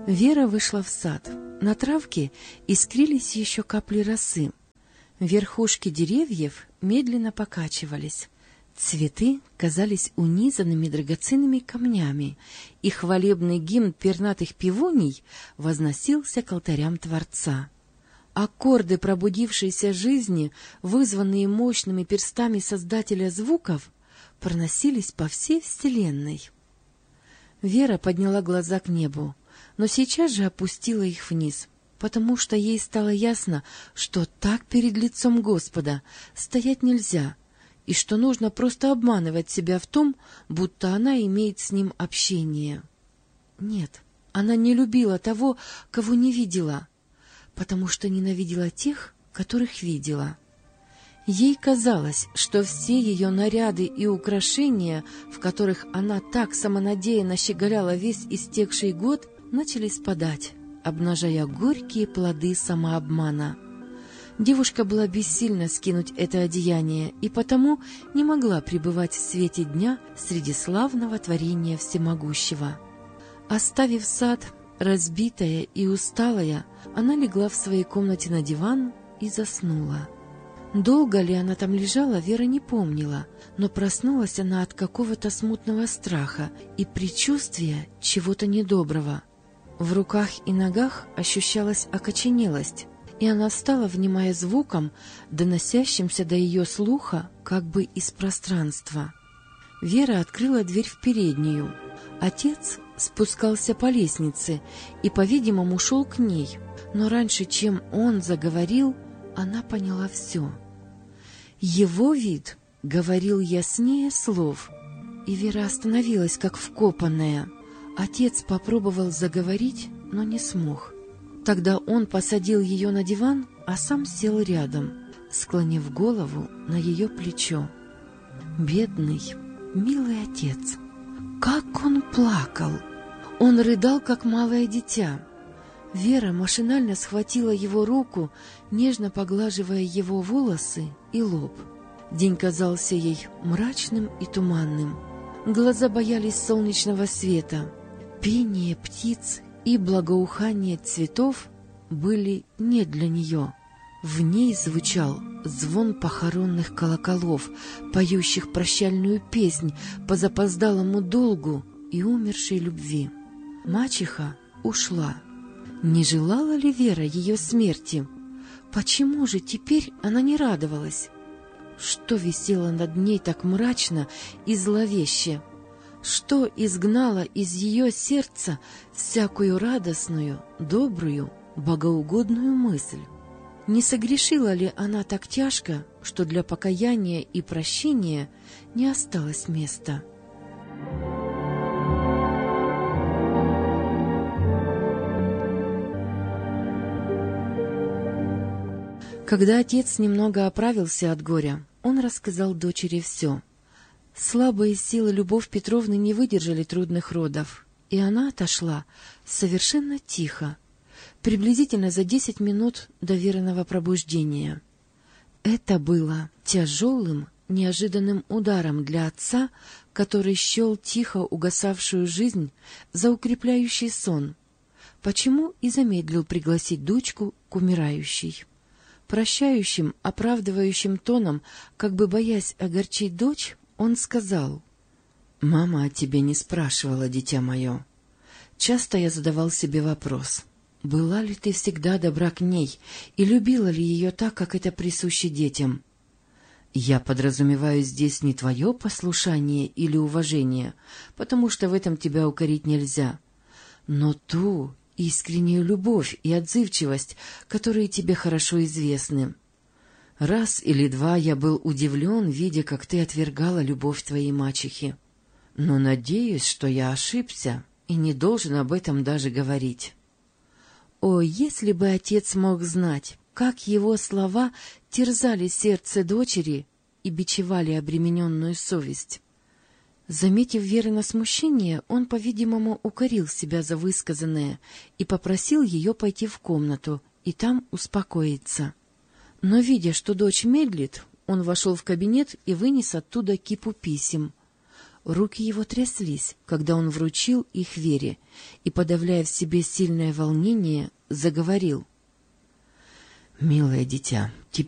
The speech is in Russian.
Вера вышла в сад. На травке искрились еще капли росы. Верхушки деревьев медленно покачивались. Цветы казались унизанными драгоценными камнями, и хвалебный гимн пернатых пивуней возносился к алтарям Творца. Аккорды пробудившейся жизни, вызванные мощными перстами Создателя звуков, проносились по всей вселенной. Вера подняла глаза к небу, но сейчас же опустила их вниз, потому что ей стало ясно, что так перед лицом Господа стоять нельзя, и что нужно просто обманывать себя в том, будто она имеет с ним общение. Нет, она не любила того, кого не видела, потому что ненавидела тех, которых видела. Ей казалось, что все ее наряды и украшения, в которых она так самонадеянно щеголяла весь истекший год, начали спадать, обнажая горькие плоды самообмана. Девушка была бессильна скинуть это одеяние и потому не могла пребывать в свете дня среди славного творения всемогущего. Оставив сад, разбитая и усталая, она легла в своей комнате на диван и заснула. Долго ли она там лежала, Вера не помнила, но проснулась она от какого-то смутного страха и предчувствия чего-то недоброго. В руках и ногах ощущалась окоченелость, и она встала, внимая звуком, доносящимся до ее слуха как бы из пространства. Вера открыла дверь в переднюю. Отец спускался по лестнице и, по-видимому, шел к ней, но раньше, чем он заговорил, она поняла все. Его вид говорил яснее слов, и Вера остановилась, как вкопанная. Отец попробовал заговорить, но не смог. Тогда он посадил ее на диван, а сам сел рядом, склонив голову на ее плечо. Бедный, милый отец! Как он плакал! Он рыдал, как малое дитя. Вера машинально схватила его руку, нежно поглаживая его волосы и лоб. День казался ей мрачным и туманным. Глаза боялись солнечного света. Пение птиц и благоухание цветов были не для нее. В ней звучал звон похоронных колоколов, поющих прощальную песнь по запоздалому долгу и умершей любви. Мачеха ушла. Не желала ли Вера ее смерти? Почему же теперь она не радовалась? Что висело над ней так мрачно и зловеще? Что изгнало из ее сердца всякую радостную, добрую, богоугодную мысль? Не согрешила ли она так тяжко, что для покаяния и прощения не осталось места? Когда отец немного оправился от горя, он рассказал дочери все. Слабые силы Любовь Петровны не выдержали трудных родов, и она отошла совершенно тихо, приблизительно за 10 минут до Вериного пробуждения. Это было тяжелым, неожиданным ударом для отца, который счел тихо угасавшую жизнь за укрепляющий сон, почему и замедлил пригласить дочку к умирающей. Прощающим, оправдывающим тоном, как бы боясь огорчить дочь, он сказал: «Мама о тебе не спрашивала, дитя мое. Часто я задавал себе вопрос, была ли ты всегда добра к ней и любила ли ее так, как это присуще детям? Я подразумеваю здесь не твое послушание или уважение, потому что в этом тебя укорить нельзя, но ту искреннюю любовь и отзывчивость, которые тебе хорошо известны. Раз или два я был удивлен, видя, как ты отвергала любовь твоей мачехи. Но надеюсь, что я ошибся и не должен об этом даже говорить». О, если бы отец мог знать, как его слова терзали сердце дочери и бичевали обремененную совесть! Заметив Верино смущение, он, по-видимому, укорил себя за высказанное и попросил ее пойти в комнату и там успокоиться. Но, видя, что дочь медлит, он вошел в кабинет и вынес оттуда кипу писем. руки его тряслись, когда он вручил их Вере и, подавляя в себе сильное волнение, заговорил. — Милое дитя,